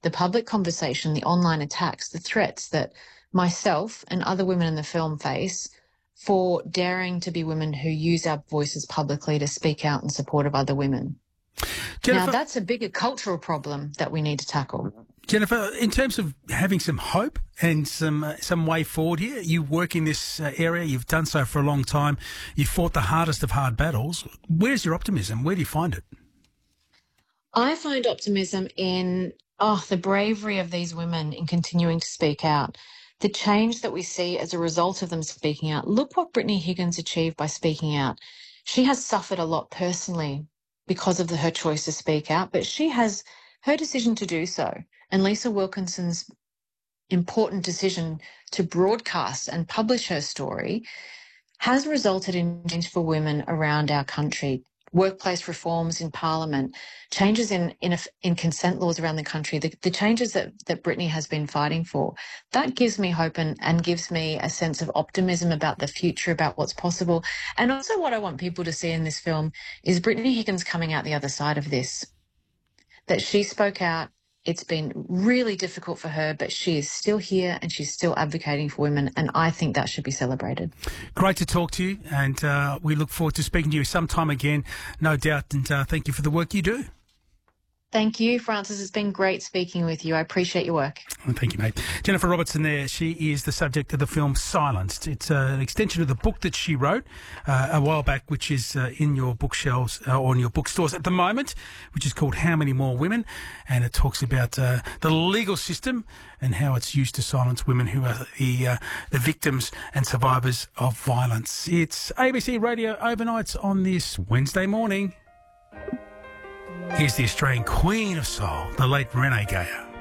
the public conversation, the online attacks, the threats that myself and other women in the film face for daring to be women who use our voices publicly to speak out in support of other women. Jennifer, now, that's a bigger cultural problem that we need to tackle. Jennifer, in terms of having some hope and some way forward here, you work in this area, you've done so for a long time, you've fought the hardest of hard battles. Where's your optimism? Where do you find it? I find optimism in the bravery of these women in continuing to speak out, the change that we see as a result of them speaking out. Look what Brittany Higgins achieved by speaking out. She has suffered a lot personally because of her choice to speak out, but her decision to do so, and Lisa Wilkinson's important decision to broadcast and publish her story has resulted in change for women around our country. Workplace reforms in Parliament, changes in consent laws around the country, the changes that Brittany has been fighting for. That gives me hope and gives me a sense of optimism about the future, about what's possible. And also what I want people to see in this film is Brittany Higgins coming out the other side of this, that she spoke out. It's been really difficult for her, but she is still here and she's still advocating for women, and I think that should be celebrated. Great to talk to you, and we look forward to speaking to you sometime again, no doubt, and thank you for the work you do. Thank you, Francis. It's been great speaking with you. I appreciate your work. Thank you, mate. Jennifer Robertson there. She is the subject of the film Silenced. It's an extension of the book that she wrote a while back, which is in your bookshelves or in your bookstores at the moment, which is called How Many More Women? And it talks about the legal system and how it's used to silence women who are the victims and survivors of violence. It's ABC Radio Overnights on this Wednesday morning. Here's the Australian Queen of Soul, the late Renee Geyer.